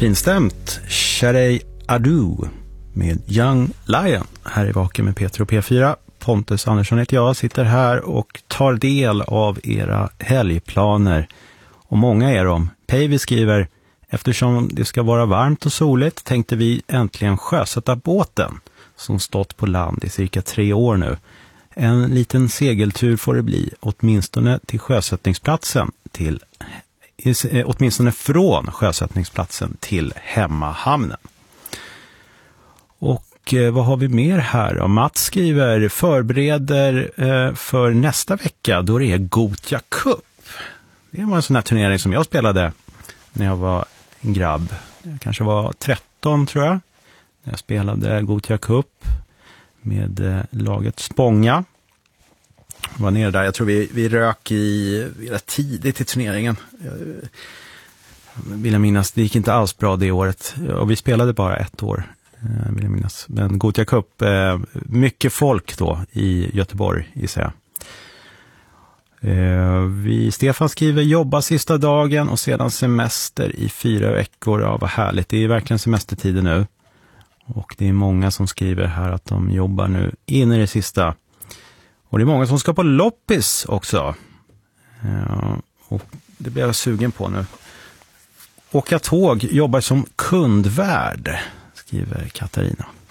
Finstämt Sherry Adu med Young Lion här i Vaken med Peter och P4. Pontus Andersson heter jag, sitter här och tar del av era helgplaner. Och många är de. Päivi skriver: eftersom det ska vara varmt och soligt tänkte vi äntligen sjösätta båten som stått på land i cirka 3 år nu. En liten segeltur får det bli, åtminstone till sjösättningsplatsen åtminstone från sjösättningsplatsen till hemmahamnen. Och vad har vi mer här då? Mats skriver: förbereder för nästa vecka då det är Gothia Cup. Det var en sån här turnering som jag spelade när jag var en grabb. Jag kanske var 13 tror jag. När jag spelade Gothia Cup med laget Spånga. Jag var nere där, jag tror vi rök rätt tidigt i turneringen. Jag vill minnas, det gick inte alls bra det året. Och vi spelade bara 1 år, vill jag minnas. Men Gothia Cup, mycket folk då i Göteborg, gissar jag. Stefan skriver: jobba sista dagen och sedan semester i 4 veckor. Ja, vad härligt, det är verkligen semestertider nu. Och det är många som skriver här att de jobbar nu in i det sista. Och det är många som ska på loppis också. Och det blir jag sugen på nu. Åka tåg, jobbar som kundvärd, skriver Katarina.